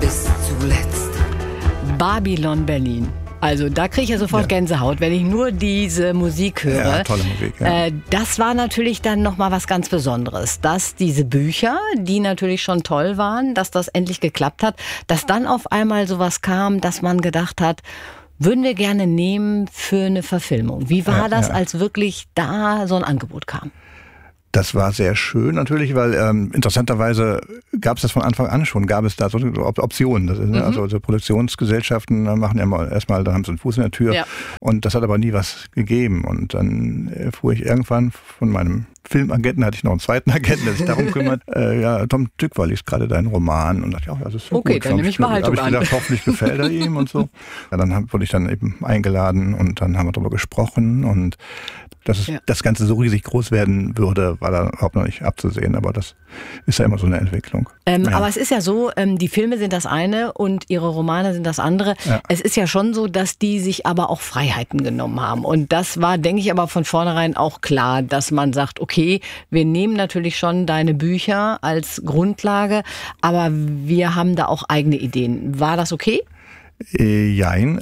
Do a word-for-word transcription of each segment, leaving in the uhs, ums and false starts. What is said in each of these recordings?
bis zuletzt. Babylon Berlin. Also da kriege ich ja sofort ja. Gänsehaut, wenn ich nur diese Musik höre. Ja, tolle Musik, ja. Äh, das war natürlich dann nochmal was ganz Besonderes, dass diese Bücher, die natürlich schon toll waren, dass das endlich geklappt hat, dass dann auf einmal sowas kam, dass man gedacht hat, würden wir gerne nehmen für eine Verfilmung. Wie war ja, das, ja. als wirklich da so ein Angebot kam? Das war sehr schön natürlich, weil ähm, interessanterweise gab es das von Anfang an schon, gab es da so Optionen. Das ist, mhm. Also, also Produktionsgesellschaften machen ja mal erstmal, dann haben sie einen Fuß in der Tür ja. und das hat aber nie was gegeben. Und dann erfuhr ich irgendwann von meinem Filmagenten, hatte ich noch einen zweiten Agenten, der sich darum kümmert. Äh, ja, Tom Tykwer liest gerade deinen Roman und dachte, ja, das ist so okay, gut. Okay, dann nehme ich mal Haltung an. Habe ich gedacht, hoffentlich gefällt er ihm und so. Ja, dann hab, wurde ich dann eben eingeladen und dann haben wir darüber gesprochen und dass es, ja. das Ganze so riesig groß werden würde, war da überhaupt noch nicht abzusehen. Aber das ist ja immer so eine Entwicklung. Ähm, ja. Aber es ist ja so, ähm, die Filme sind das eine und ihre Romane sind das andere. Ja. Es ist ja schon so, dass die sich aber auch Freiheiten genommen haben. Und das war, denke ich, aber von vornherein auch klar, dass man sagt, okay, wir nehmen natürlich schon deine Bücher als Grundlage, aber wir haben da auch eigene Ideen. War das okay? Äh, jein.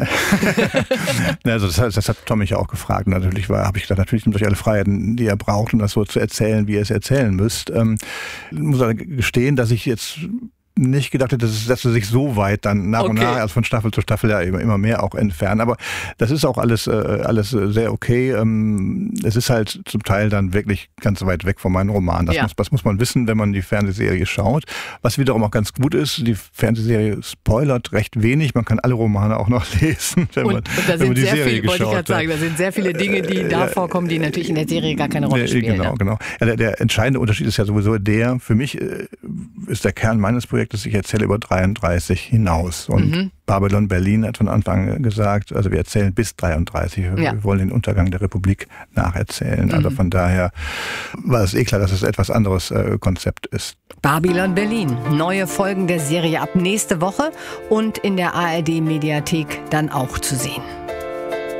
also das, das hat Tom mich ja auch gefragt. Natürlich habe ich gesagt, natürlich nehmt euch alle Freiheiten, die ihr braucht, um das so zu erzählen, wie ihr es erzählen müsst. Ähm, ich muss aber gestehen, dass ich jetzt nicht gedacht hätte, dass, dass sie sich so weit dann nach okay. und nach, also von Staffel zu Staffel ja immer, immer mehr auch entfernen. Aber das ist auch alles, äh, alles sehr okay. Ähm, es ist halt zum Teil dann wirklich ganz weit weg von meinem Roman. Das, ja. muss, das muss man wissen, wenn man die Fernsehserie schaut. Was wiederum auch ganz gut ist, die Fernsehserie spoilert recht wenig. Man kann alle Romane auch noch lesen, wenn man, und, und da wenn sind man die sehr Serie viel, geschaut wollte ich gerade sagen, da sind sehr viele Dinge, die äh, da vorkommen, die natürlich in der Serie gar keine Rolle spielen. Genau, ne? genau. Ja, der, der entscheidende Unterschied ist ja sowieso der, für mich äh, ist der Kern meines Projektes, ich erzähle über dreiunddreißig hinaus. Und mhm. Babylon Berlin hat von Anfang an gesagt, also wir erzählen bis dreiunddreißig. Wir ja. wollen den Untergang der Republik nacherzählen. Mhm. Also von daher war es eh klar, dass es etwas anderes äh, Konzept ist. Babylon Berlin. Neue Folgen der Serie ab nächste Woche und in der A R D Mediathek dann auch zu sehen.